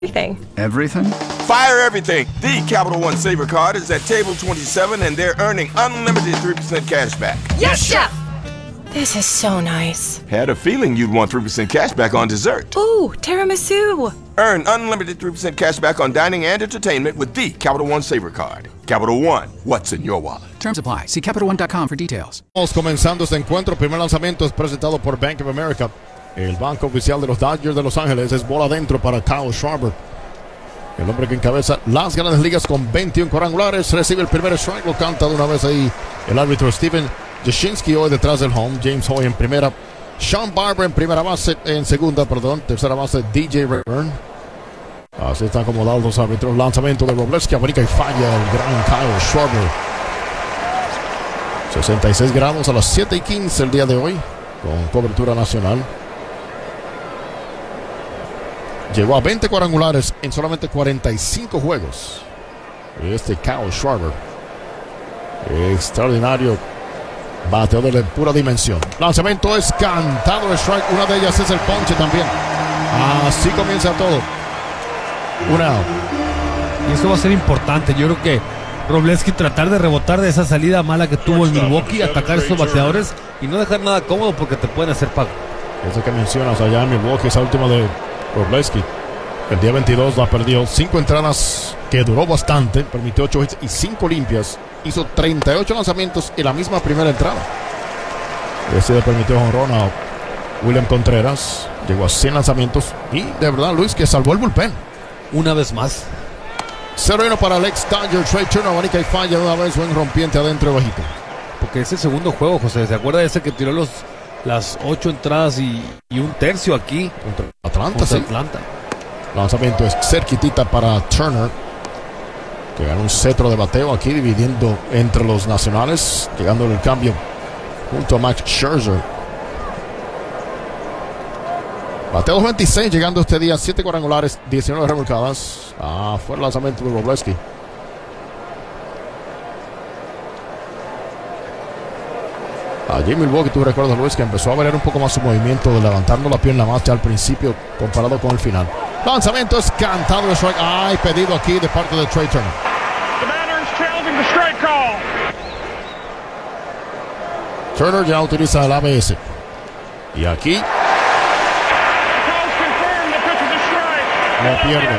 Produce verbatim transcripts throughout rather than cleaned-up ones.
Everything. Everything? Fire everything. The Capital One Saver Card is at table twenty-seven and they're earning unlimited three percent cash back. Yes, Chef! This is so nice. Had a feeling you'd want three percent cash back on dessert. Ooh, tiramisu. Earn unlimited three percent cash back on dining and entertainment with the Capital One Saver Card. Capital One, what's in your wallet? Terms apply. See Capital One dot com for details. Estamos comenzando este encuentro. El primer lanzamiento es presentado por Bank of America. El banco oficial de los Dodgers de Los Ángeles. Es bola adentro para Kyle Schwarber, el hombre que encabeza las grandes ligas con veintiún cuadrangulares. Recibe el primer strike, lo canta de una vez ahí el árbitro Steven Jashinsky hoy detrás del home. James Hoy en primera, Sean Barber en primera base, en segunda, perdón, tercera base D J Rayburn. Así están acomodados los árbitros. Lanzamiento de Wroblewski, abrica y falla el gran Kyle Schwarber. sesenta y seis grados a las siete y quince el día de hoy, con cobertura nacional. Llegó a veinte cuadrangulares en solamente cuarenta y cinco juegos. Este Kyle Schwarber, extraordinario bateador de pura dimensión. Lanzamiento es cantado de strike. Una de ellas es el ponche también. Así comienza todo. Una out. Y esto va a ser importante. Yo creo que Wroblewski tratar de rebotar de esa salida mala que tuvo el Milwaukee, atacar a estos bateadores y no dejar nada cómodo porque te pueden hacer pago. Eso que mencionas allá en Milwaukee, esa última de Wroblewski. El día veintidós la perdió. Cinco entradas que duró bastante. Permitió ocho hits y cinco limpias. Hizo treinta y ocho lanzamientos en la misma primera entrada. Este le permitió jonrón a William Contreras. Llegó a cien lanzamientos. Y de verdad, Luis, que salvó el bullpen. Una vez más. cero uno para Alex Dodger. Trey Turner abanica y falla de una vez. Buen rompiente adentro y bajito. Porque es el segundo juego, José. ¿Se acuerda de ese que tiró los, las ocho entradas y, y un tercio aquí? Contra Atlanta, contra sí. Atlanta. Lanzamiento es cerquitita para Turner, que gana un cetro de bateo aquí, dividiendo entre los nacionales, llegando en el cambio junto a Max Scherzer. Bateo dos veintiséis, llegando este día, siete cuadrangulares, diecinueve remolcadas. Ah, fue el lanzamiento de Wroblewski. Allí en Milwaukee, tú recuerdas, Luis, que empezó a variar un poco más su movimiento de levantando la pierna más ya al principio comparado con el final. Lanzamiento es cantado de strike. Ay, pedido aquí de parte de Trey Turner. Turner ya utiliza el A B S. Y aquí lo pierde.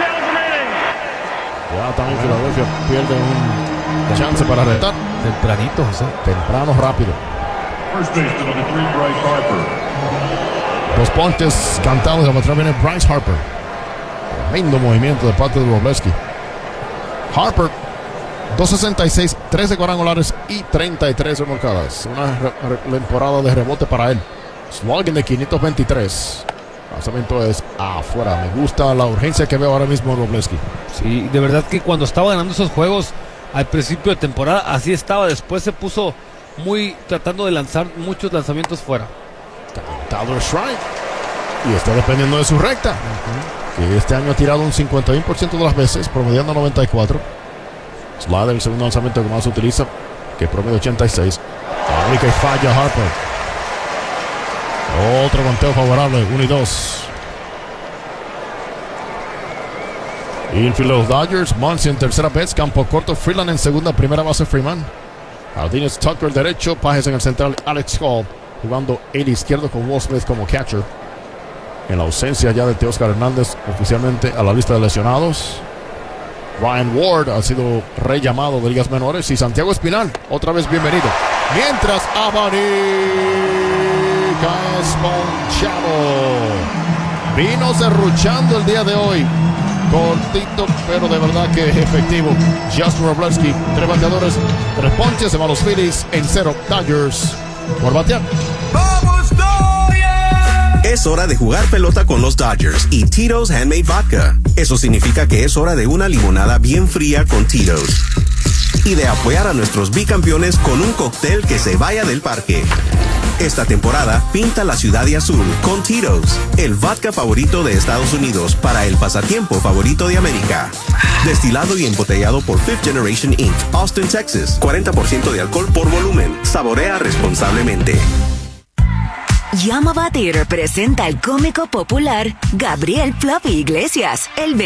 Ya también Filadelfia pierde un chance para retar. Tempranito, José. Temprano, rápido. Los ponches cantados de la batería viene Bryce Harper. Tremendo movimiento de parte de Wroblewski. Harper, dos sesenta y seis, trece cuadrangulares y treinta y tres remolcadas. Una re- temporada de rebote para él. Slugging de quinientos veintitrés. Lanzamiento es afuera. Me gusta la urgencia que veo ahora mismo en Wroblewski. Sí, de verdad que cuando estaba ganando esos juegos al principio de temporada, así estaba. Después se puso muy tratando de lanzar muchos lanzamientos fuera. Cantado el strike. Y está dependiendo de su recta. Uh-huh. Que este año ha tirado un cincuenta y uno por ciento de las veces, promediando noventa y cuatro. Slider, el segundo lanzamiento que más utiliza, que promedia ochenta y seis. Abrica y falla Harper. Otro conteo favorable, uno y dos. Infield de los Dodgers, Muncy en tercera base, campo corto, Freeland en segunda, primera base Freeman. Jardines Tucker derecho, Pajes en el central, Alex Hall jugando el izquierdo con Will Smith como catcher. En la ausencia ya de Teóscar Hernández oficialmente a la lista de lesionados. Ryan Ward ha sido rellamado de ligas menores y Santiago Espinal, otra vez bienvenido. Mientras abanica Esponchado. Vino serruchando el día de hoy. Cortito, pero de verdad que efectivo. Justin Wroblewski, tres bateadores, tres ponches, se van los Phillies en cero. Dodgers por batear. ¡Vamos, Dodgers! Es hora de jugar pelota con los Dodgers y Tito's Handmade Vodka. Eso significa que es hora de una limonada bien fría con Tito's. Y de apoyar a nuestros bicampeones con un cóctel que se vaya del parque. Esta temporada, pinta la ciudad de azul con Tito's, el vodka favorito de Estados Unidos para el pasatiempo favorito de América. Destilado y embotellado por Fifth Generation incorporated, Austin, Texas. cuarenta por ciento de alcohol por volumen. Saborea responsablemente. Llama Theater presenta al cómico popular Gabriel Fluffy Iglesias el